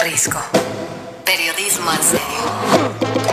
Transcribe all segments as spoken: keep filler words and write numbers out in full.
Risco. Periodismo en serio.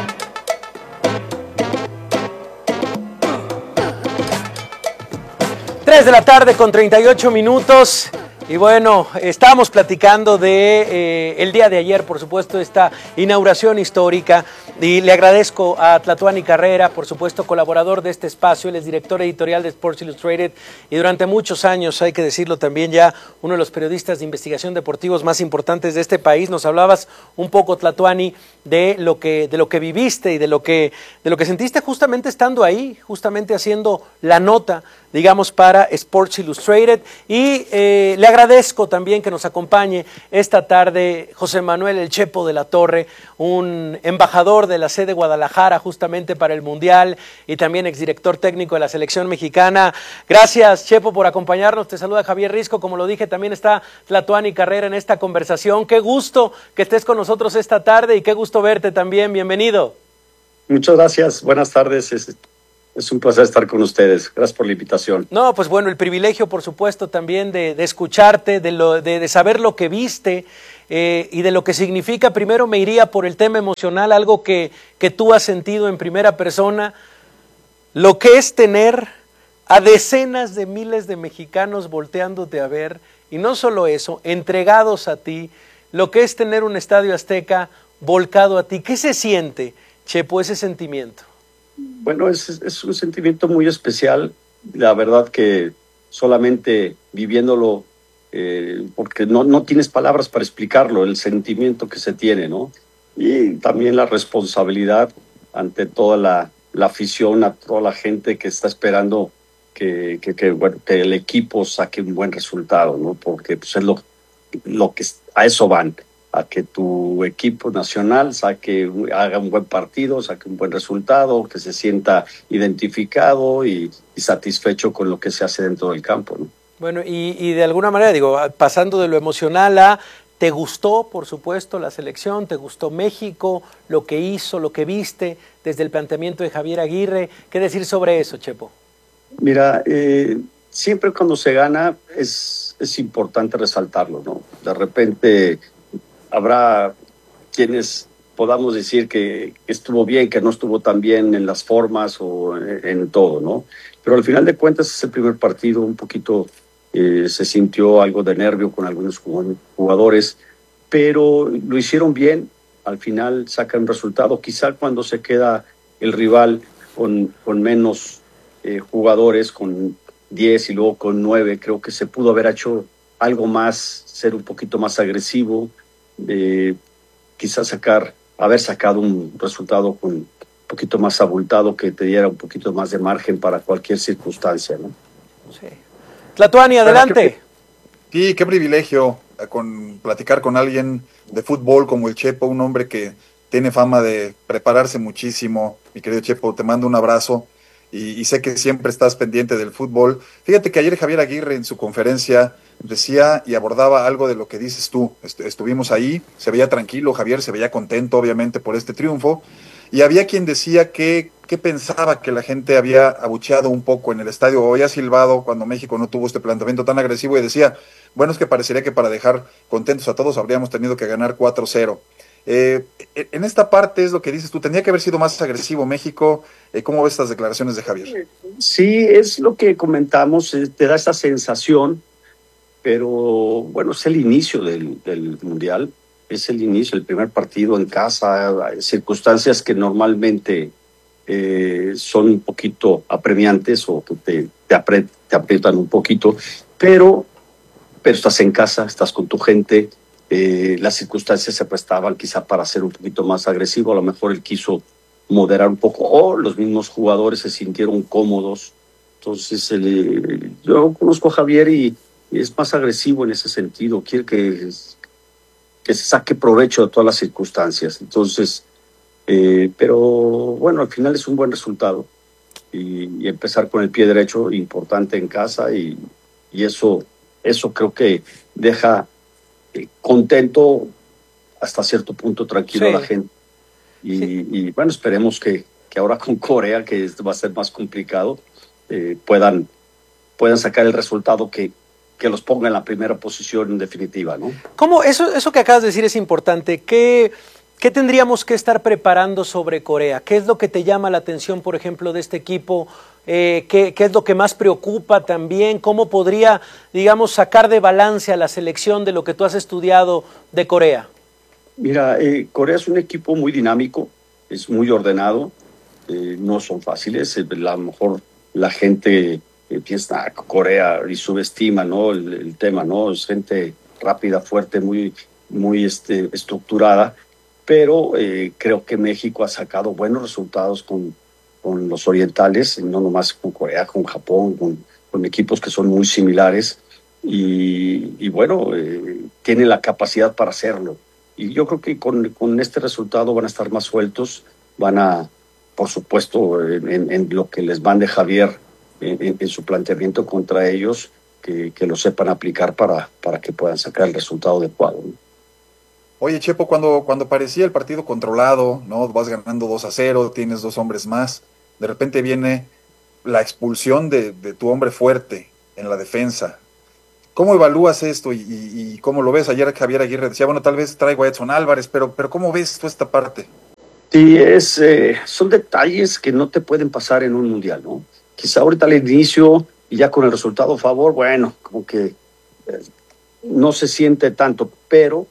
tres de la tarde con treinta y ocho minutos. Y bueno, estábamos platicando de eh, el día de ayer, por supuesto, esta inauguración histórica, y le agradezco a Tlatuani Carrera, por supuesto, colaborador de este espacio. Él es director editorial de Sports Illustrated y durante muchos años, hay que decirlo también, ya uno de los periodistas de investigación deportivos más importantes de este país. Nos hablabas un poco, Tlatuani, de lo que de lo que viviste y de lo que de lo que sentiste justamente estando ahí, justamente haciendo la nota, digamos, para Sports Illustrated. Y eh, le agradezco también que nos acompañe esta tarde José Manuel El Chepo de la Torre, un embajador de la sede Guadalajara justamente para el Mundial y también exdirector técnico de la selección mexicana. Gracias, Chepo, por acompañarnos. Te saluda Javier Risco. Como lo dije, también está Tlatuani Carrera en esta conversación. Qué gusto que estés con nosotros esta tarde y qué gusto verte también. Bienvenido. Muchas gracias. Buenas tardes. Es... Es un placer estar con ustedes. Gracias por la invitación. No, pues bueno, el privilegio, por supuesto, también de, de escucharte, de, lo, de, de saber lo que viste eh, y de lo que significa. Primero me iría por el tema emocional, algo que, que tú has sentido en primera persona, lo que es tener a decenas de miles de mexicanos volteándote a ver, y no solo eso, entregados a ti, lo que es tener un Estadio Azteca volcado a ti. ¿Qué se siente, Chepo, ese sentimiento? Bueno, es, es un sentimiento muy especial, la verdad que solamente viviéndolo, eh, porque no, no tienes palabras para explicarlo, el sentimiento que se tiene, ¿no? Y también la responsabilidad ante toda la, la afición, a toda la gente que está esperando que, que, que, bueno, que el equipo saque un buen resultado, ¿no? Porque pues, es lo, lo que a eso van, a que tu equipo nacional saque, haga un buen partido, saque un buen resultado, que se sienta identificado y, y satisfecho con lo que se hace dentro del campo, ¿no? Bueno, y, y de alguna manera, digo, pasando de lo emocional a, ¿te gustó, por supuesto, la selección? ¿Te gustó México, lo que hizo, lo que viste desde el planteamiento de Javier Aguirre? ¿Qué decir sobre eso, Chepo? Mira, eh, siempre cuando se gana es, es importante resaltarlo, ¿no? De repente habrá quienes podamos decir que estuvo bien, que no estuvo tan bien en las formas o en, en todo, ¿no? Pero al final de cuentas es el primer partido, un poquito eh, se sintió algo de nervio con algunos jugadores, pero lo hicieron bien, al final sacan resultado. Quizá cuando se queda el rival con, con menos eh, jugadores, con diez y luego con nueve, creo que se pudo haber hecho algo más, ser un poquito más agresivo, de quizás sacar, haber sacado un resultado con un poquito más abultado que te diera un poquito más de margen para cualquier circunstancia, ¿no? Sí. Tlatuani, adelante. Sí, qué privilegio con platicar con alguien de fútbol como el Chepo, un hombre que tiene fama de prepararse muchísimo. Mi querido Chepo, te mando un abrazo y, y sé que siempre estás pendiente del fútbol. Fíjate que ayer Javier Aguirre en su conferencia decía y abordaba algo de lo que dices tú. Est- estuvimos ahí, se veía tranquilo Javier, se veía contento obviamente por este triunfo, y había quien decía que, que pensaba que la gente había abucheado un poco en el estadio o había silbado cuando México no tuvo este planteamiento tan agresivo, y decía, bueno, es que parecería que para dejar contentos a todos habríamos tenido que ganar cuatro cero. Eh, en esta parte es lo que dices tú, tenía que haber sido más agresivo México. Eh, ¿Cómo ves estas declaraciones de Javier? Sí, es lo que comentamos, eh, te da esa sensación, pero bueno, es el inicio del, del Mundial, es el inicio, el primer partido en casa, hay circunstancias que normalmente eh, son un poquito apremiantes o que te, te, apret, te aprietan un poquito, pero, pero estás en casa, estás con tu gente, eh, las circunstancias se prestaban quizá para ser un poquito más agresivo, a lo mejor él quiso moderar un poco, o los mismos jugadores se sintieron cómodos. Entonces, el, yo conozco a Javier y es más agresivo en ese sentido, quiere que, que se saque provecho de todas las circunstancias. Entonces, eh, pero bueno, al final es un buen resultado y, y empezar con el pie derecho, importante en casa, y, y eso, eso creo que deja eh, contento hasta cierto punto, tranquilo sí. a la gente. Y, sí. y bueno, esperemos que, que ahora con Corea, que va a ser más complicado, eh, puedan, puedan sacar el resultado que que los ponga en la primera posición en definitiva, ¿no? ¿Cómo? Eso, eso que acabas de decir es importante. ¿Qué, ¿Qué tendríamos que estar preparando sobre Corea? ¿Qué es lo que te llama la atención, por ejemplo, de este equipo? Eh, ¿qué, ¿Qué es lo que más preocupa también? ¿Cómo podría, digamos, sacar de balance a la selección de lo que tú has estudiado de Corea? Mira, eh, Corea es un equipo muy dinámico, es muy ordenado, eh, no son fáciles. Eh, a lo mejor la gente eh, piensa ah, Corea y subestima, ¿no? El, el tema, ¿no? Es gente rápida, fuerte, muy, muy este, estructurada, pero eh, creo que México ha sacado buenos resultados con, con los orientales, no nomás con Corea, con Japón, con, con equipos que son muy similares y, y bueno, eh, tiene la capacidad para hacerlo. Y yo creo que con, con este resultado van a estar más sueltos, van a, por supuesto, en, en, en lo que les mande Javier en, en, en su planteamiento contra ellos, que, que lo sepan aplicar para, para que puedan sacar el resultado adecuado, ¿no? Oye, Chepo, cuando, cuando parecía el partido controlado, ¿no? Vas ganando dos a cero, tienes dos hombres más, de repente viene la expulsión de, de tu hombre fuerte en la defensa. ¿Cómo evalúas esto y, y, y cómo lo ves? Ayer Javier Aguirre decía, bueno, tal vez traigo a Edson Álvarez, pero, pero ¿cómo ves tú esta parte? Sí, es, eh, son detalles que no te pueden pasar en un mundial, ¿no? Quizá ahorita al inicio y ya con el resultado a favor, bueno, como que eh, no se siente tanto, pero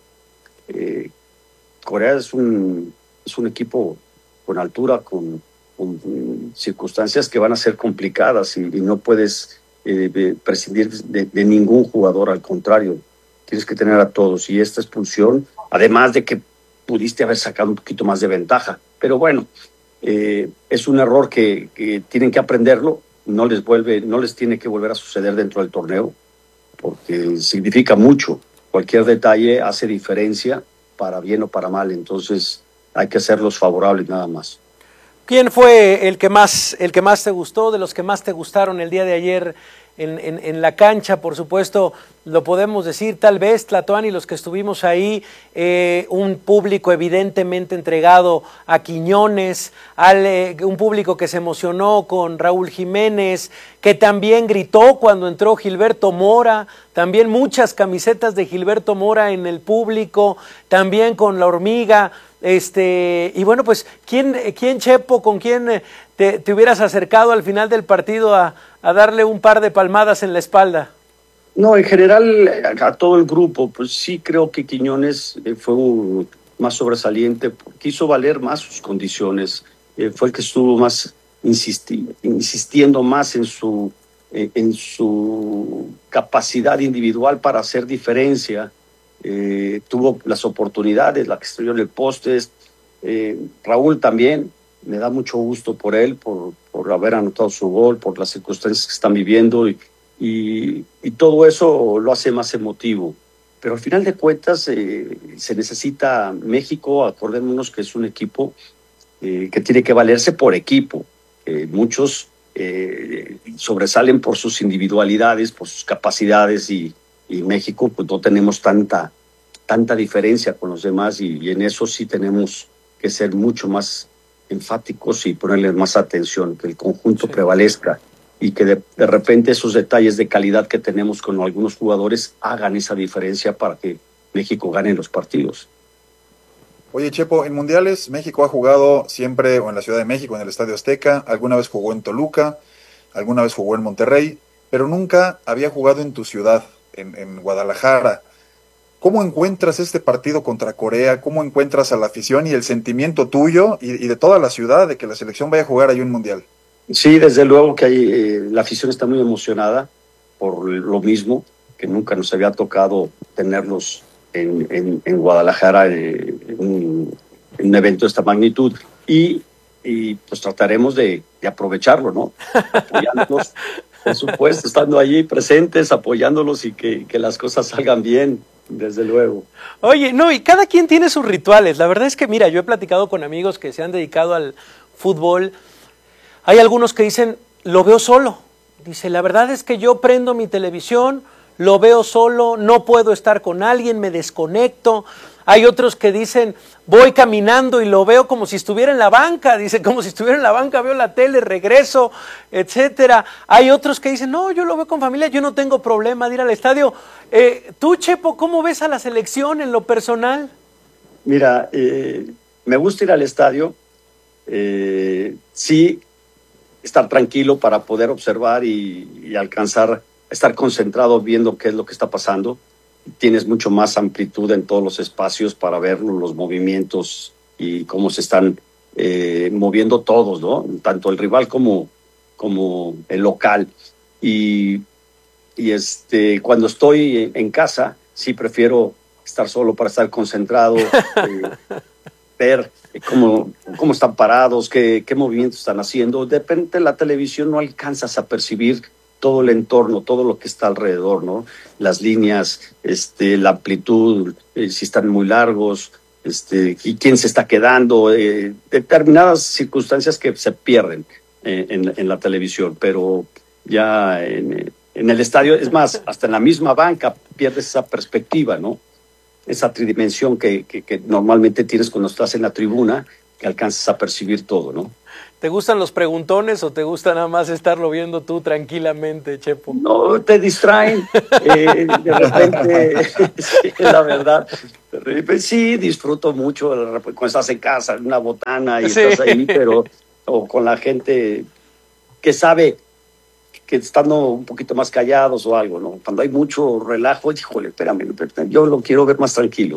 eh, Corea es un, es un equipo con altura, con, con circunstancias que van a ser complicadas y, y no puedes eh, prescindir de, de ningún jugador, al contrario, tienes que tener a todos. Y esta expulsión, además de que pudiste haber sacado un poquito más de ventaja, pero bueno, eh, es un error que, que tienen que aprenderlo, no les vuelve, no les tiene que volver a suceder dentro del torneo, porque significa mucho. Cualquier detalle hace diferencia, para bien o para mal, entonces hay que hacerlos favorables nada más. ¿Quién fue el que más, el que más te gustó, de los que más te gustaron el día de ayer en, en, en la cancha? Por supuesto, lo podemos decir, tal vez, Tlatuani, los que estuvimos ahí, eh, un público evidentemente entregado a Quiñones, al, eh, un público que se emocionó con Raúl Jiménez, que también gritó cuando entró Gilberto Mora, también muchas camisetas de Gilberto Mora en el público, también con la Hormiga. Este, y bueno, pues, ¿quién, quién Chepo, con quién te, te hubieras acercado al final del partido a, a darle un par de palmadas en la espalda? No, en general, a todo el grupo, pues sí creo que Quiñones eh, fue un, más sobresaliente, quiso valer más sus condiciones, eh, fue el que estuvo más insisti insistiendo más en su, eh, en su capacidad individual para hacer diferencia. Eh, tuvo las oportunidades, la que estrelló en el poste. eh, Raúl también, me da mucho gusto por él, por, por haber anotado su gol, por las circunstancias que están viviendo y, y, y todo eso lo hace más emotivo. Pero al final de cuentas eh, se necesita México, acordémonos que es un equipo eh, que tiene que valerse por equipo. Eh, muchos eh, sobresalen por sus individualidades, por sus capacidades y y México pues no tenemos tanta, tanta diferencia con los demás y, y en eso sí tenemos que ser mucho más enfáticos y ponerle más atención, que el conjunto sí. prevalezca y que de, de repente esos detalles de calidad que tenemos con algunos jugadores hagan esa diferencia para que México gane los partidos. Oye, Chepo, en mundiales México ha jugado siempre o en la Ciudad de México, en el Estadio Azteca, alguna vez jugó en Toluca, alguna vez jugó en Monterrey, pero nunca había jugado en tu ciudad. En, en Guadalajara. ¿Cómo encuentras este partido contra Corea? ¿Cómo encuentras a la afición y el sentimiento tuyo y, y de toda la ciudad de que la selección vaya a jugar ahí un mundial? Sí, desde luego que hay, eh, la afición está muy emocionada por lo mismo, que nunca nos había tocado tenerlos en, en, en Guadalajara eh, en, un, en un evento de esta magnitud. Y, y pues trataremos de, de aprovecharlo, ¿no? Apoyándolos. Por supuesto, estando allí presentes, apoyándolos y que, que las cosas salgan bien, desde luego. Oye, no, y cada quien tiene sus rituales. La verdad es que, mira, yo he platicado con amigos que se han dedicado al fútbol. Hay algunos que dicen, lo veo solo. Dice, la verdad es que yo prendo mi televisión, lo veo solo, no puedo estar con alguien, me desconecto. Hay otros que dicen, voy caminando y lo veo como si estuviera en la banca, dice, como si estuviera en la banca, veo la tele, regreso, etcétera. Hay otros que dicen, no, yo lo veo con familia, yo no tengo problema de ir al estadio. Eh, tú, Chepo, ¿cómo ves a la selección en lo personal? Mira, eh, me gusta ir al estadio, eh, sí, estar tranquilo para poder observar y, y alcanzar, estar concentrado viendo qué es lo que está pasando. Tienes mucho más amplitud en todos los espacios para ver los movimientos y cómo se están eh, moviendo todos, ¿no? Tanto el rival como, como el local. Y, y este, cuando estoy en casa, sí prefiero estar solo para estar concentrado, eh, ver cómo, cómo están parados, qué, qué movimientos están haciendo. De repente la televisión no alcanzas a percibir todo el entorno, todo lo que está alrededor, ¿no? Las líneas, este, la amplitud, eh, si están muy largos, este, y quién se está quedando, eh, determinadas circunstancias que se pierden eh, en, en la televisión, pero ya en, en el estadio, es más, hasta en la misma banca pierdes esa perspectiva, ¿no? Esa tridimensión que, que, que normalmente tienes cuando estás en la tribuna, que alcanzas a percibir todo, ¿no? ¿Te gustan los preguntones o te gusta nada más estarlo viendo tú tranquilamente, Chepo? No, te distraen, eh, de repente, sí, la verdad. De repente, sí, disfruto mucho cuando estás en casa, en una botana y sí. Estás ahí, pero o con la gente que sabe que estando un poquito más callados o algo, ¿no? Cuando hay mucho relajo, híjole, espérame, espérame yo lo quiero ver más tranquilo.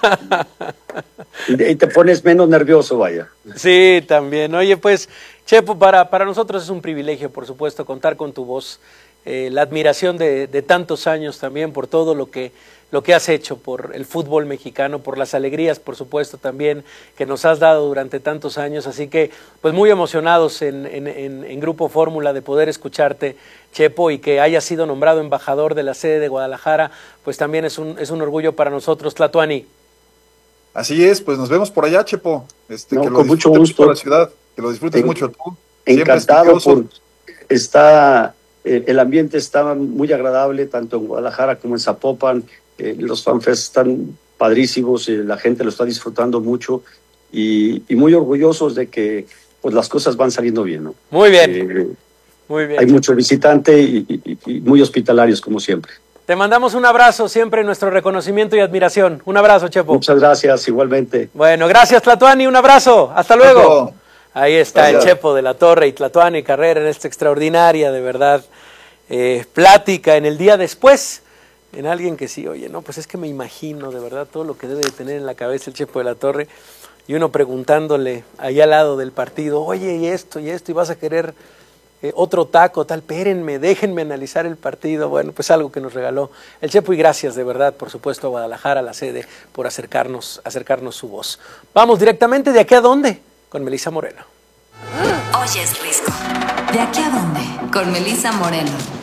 Y te pones menos nervioso, vaya. Sí, también. Oye, pues, Chepo, para, para nosotros es un privilegio, por supuesto, contar con tu voz, eh, la admiración de, de tantos años también por todo lo que, lo que has hecho por el fútbol mexicano, por las alegrías, por supuesto, también que nos has dado durante tantos años. Así que, pues, muy emocionados en, en, en, en Grupo Fórmula de poder escucharte, Chepo, y que hayas sido nombrado embajador de la sede de Guadalajara, pues también es un, es un orgullo para nosotros, Tlatuani. Así es, pues nos vemos por allá, Chepo. Este, no, que con lo mucho gusto. Por la ciudad, que lo disfrutes en, mucho tú. Encantado, por, está, eh, el ambiente está muy agradable, tanto en Guadalajara como en Zapopan. Eh, los fanfests están padrísimos, eh, la gente lo está disfrutando mucho y, y muy orgullosos de que pues, las cosas van saliendo bien, ¿no? Muy bien, eh, muy bien. Hay mucho visitante y, y, y muy hospitalarios, como siempre. Te mandamos un abrazo, siempre nuestro reconocimiento y admiración. Un abrazo, Chepo. Muchas gracias, igualmente. Bueno, gracias, Tlatuani, un abrazo. Hasta luego. Chepo. Ahí está Gracias. el Chepo de la Torre y Tlatuani Carrera en esta extraordinaria, de verdad, eh, plática en el día después, en alguien que sí, oye, no, pues es que me imagino de verdad todo lo que debe de tener en la cabeza el Chepo de la Torre y uno preguntándole ahí al lado del partido, oye, y esto, y esto, y vas a querer eh, otro taco, tal, espérenme, déjenme analizar el partido. Bueno, pues algo que nos regaló el Chepo y gracias de verdad, por supuesto, a Guadalajara, a la sede, por acercarnos, acercarnos su voz. Vamos directamente de aquí a dónde, con Melissa Moreno. Oyes Risco. ¿De aquí a dónde? Con Melissa Moreno.